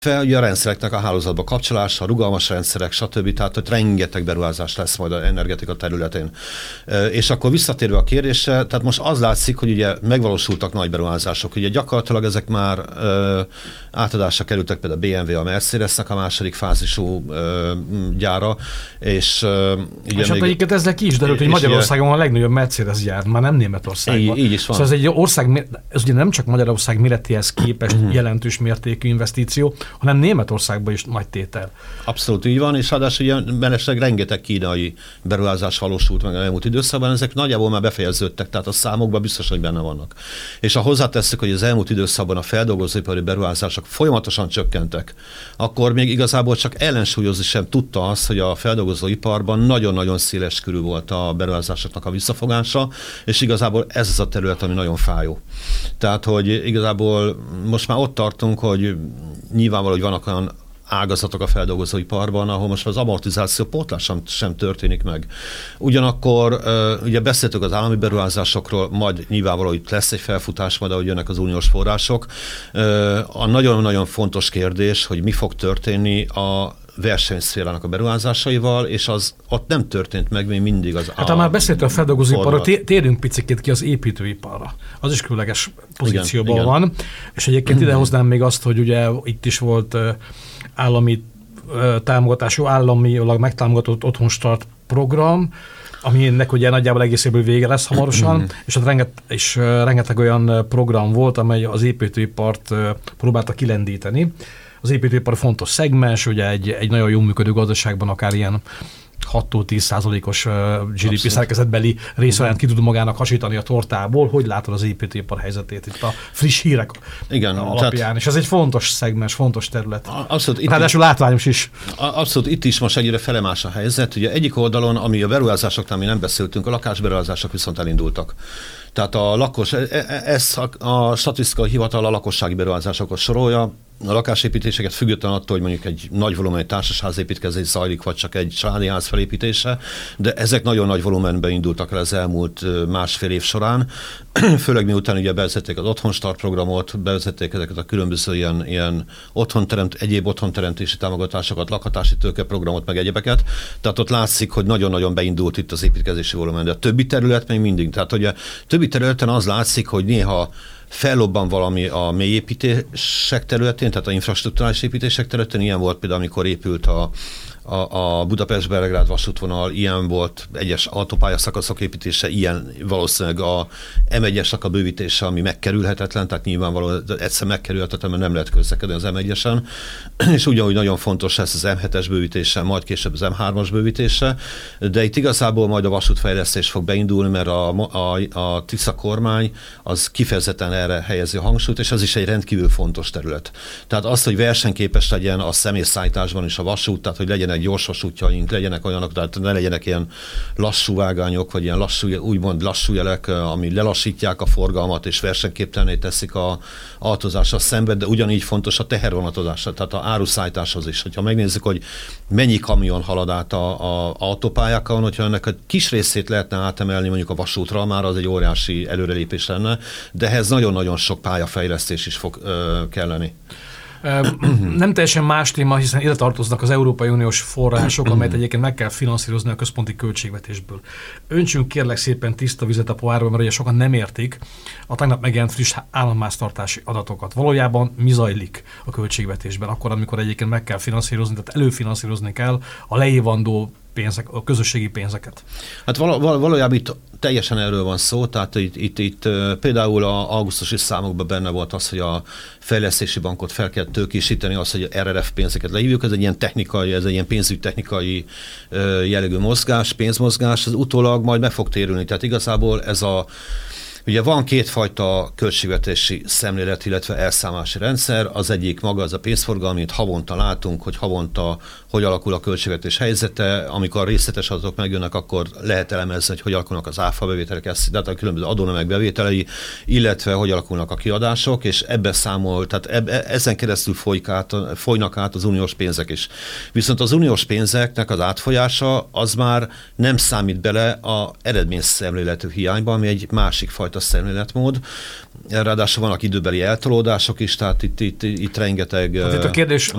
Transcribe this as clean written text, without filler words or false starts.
Ugye a rendszereknek a hálózatba kapcsolása, rugalmas rendszerek, stb. Tehát hogy rengeteg beruházás lesz majd az energetika területén. És akkor visszatérve a kérdésre, tehát most az látszik, hogy ugye megvalósultak nagy beruházások. Ugye gyakorlatilag ezek már átadásra kerültek, például a BMW, a Mercedesnek a második fázisú gyára, és ugye még... egyiket ezzel ki is derült, hogy Magyarországon van a legnagyobb Mercedes gyár, már nem Németországban. Így is van. Szóval ez egy ország, ez ugye nem csak Magyarország méretéhez képest jelentős mértékű investíció, hanem Németországban is nagy tétel. Abszolút így van, és ráadásul ugye mellesleg rengeteg kínai beruházás valósult meg az elmúlt időszakban, ezek nagyjából már befejeződtek, tehát a számokban biztos, hogy benne vannak. És ha hozzátesszük, hogy az elmúlt időszakban a feldolgozóipari beruházások folyamatosan csökkentek, akkor még igazából csak ellensúlyozni sem tudta azt, hogy a feldolgozóiparban nagyon-nagyon széles körű volt a beruházásoknak a visszafogása, és igazából ez az a terület, ami nagyon fájó. Tehát, hogy igazából most már ott tartunk, hogy nyilvánvaló, hogy vannak olyan ágazatok a feldolgozóiparban, ahol most az amortizáció pótlás sem történik meg. Ugyanakkor ugye beszéltük az állami beruházásokról, majd nyilvánvaló, hogy lesz egy felfutás, majd ahogy jönnek az uniós források. A nagyon-nagyon fontos kérdés, hogy mi fog történni a versenyszférának a beruházásaival, és az ott nem történt meg még mindig az hát ha már beszéltünk a feldolgozóiparról, térjünk picit ki az építőiparra. Az is különleges pozícióban van, és egyébként idehoznám még azt, hogy ugye itt is volt állami támogatású, államilag megtámogatott Otthonstart program, aminek ugye nagyjából egész évből vége lesz hamarosan, és ott rengeteg olyan program volt, amely az építőipart próbálta kilendíteni. Az építőipar fontos szegmens, ugye egy nagyon jól működő gazdaságban akár ilyen 6-10%-os GDP szerkezetbeli részarányt ki tud magának hasítani a tortából. Hogy látod az építőipar helyzetét itt a friss hírek alapján? És ez egy fontos szegmens, fontos terület. Abszolút. Ráadásul látványos is. Abszolút, itt is most egyre felemás a helyzet. Ugye egyik oldalon, ami a beruházásoknál mi nem beszéltünk, a lakásberuházások viszont elindultak. Tehát a statisztikai hivatal a lakossági beruházásokat sorolja, a lakásépítéseket függetlenül attól, hogy mondjuk egy nagy volumenű társasházépítkezés zajlik, vagy csak egy családi ház felépítése, de ezek nagyon nagy volumenben indultak el az elmúlt másfél év során, főleg miután ugye bevezették az Otthonstart programot, bevezették ezeket a különböző ilyen egyéb otthonteremtési támogatásokat, lakhatási tőkeprogramot, meg egyebeket. Tehát ott látszik, hogy nagyon-nagyon beindult itt az építkezési volumen, de a többi terület még mindig. Tehát ugye többi területen az látszik, hogy néha fellobban valami a mélyépítések területén, tehát a infrastrukturális építések területén. Ilyen volt például, amikor épült a Budapest-Belgrád vasútvonal, ilyen volt egyes autópályaszakaszok építése, ilyen valószínűleg a M1-esnek a bővítése, ami megkerülhetetlen, tehát nyilvánvalóan egyszer megkerülhetetlen, mert nem lehet közlekedni az M1-esen, és ugyanúgy nagyon fontos lesz az M7-es bővítése, majd később az M3-as bővítése, de itt igazából majd a vasútfejlesztés fog beindulni, mert a Tisza kormány az kifejezetten erre helyezi a hangsúlyt, és ez is egy rendkívül fontos terület. Tehát az, hogy versenyképes legyen a személyszállításban is a vasút, tehát hogy legyenek gyorsvasútjaink, legyenek olyanok, tehát ne legyenek ilyen lassú vágányok, vagy ilyen lassú, úgymond lassú jelek, ami lelassítják a forgalmat, és versenyképtelené teszik a autózással szemben, de ugyanígy fontos a tehervonatozásra, tehát a áruszállításhoz is. Hogyha megnézzük, hogy mennyi kamion halad át a autópályákon, hogyha ennek a kis részét lehetne átemelni mondjuk a vasútra, már az egy óriási előrelépés lenne, de ehhez nagyon-nagyon sok pályafejlesztés is fog kelleni. Nem teljesen más téma, hiszen ide tartoznak az Európai Uniós források, amelyet egyébként meg kell finanszírozni a központi költségvetésből. Öntsünk kérlek szépen tiszta vizet a pohárba, mert ugye sokan nem értik a tegnap megjelent friss államháztartási adatokat. Valójában mi zajlik a költségvetésben, akkor, amikor egyébként meg kell finanszírozni, tehát előfinanszírozni kell a leévandó pénzek, a közösségi pénzeket. Hát valójában itt teljesen erről van szó, tehát itt például az augusztusi számokban benne volt az, hogy a fejlesztési bankot fel kell tőkésíteni, az, hogy RRF pénzeket lehívjuk, ez egy ilyen technikai, ez egy ilyen pénzügytechnikai jellegű mozgás, pénzmozgás, ez utólag majd meg fog térülni, tehát igazából ez ugye van kétfajta költségvetési szemlélet, illetve elszámolási rendszer. Az egyik maga az a pénzforgalmi, amit havonta látunk, hogy havonta hogy alakul a költségvetés helyzete. Amikor a részletes adatok megjönnek, akkor lehet elemezni, hogy alakulnak az áfa bevételek, tehát a különböző adónemek bevételei, illetve hogy alakulnak a kiadások, és ebbe számol, tehát ezen keresztül folynak át az uniós pénzek is. Viszont az uniós pénzeknek az átfolyása az már nem számít bele az eredményszemléletű hiányba, ami egy másik fajta fajta szemléletmód. Ráadásul vannak időbeli eltolódások is, tehát itt rengeteg itt a kérdés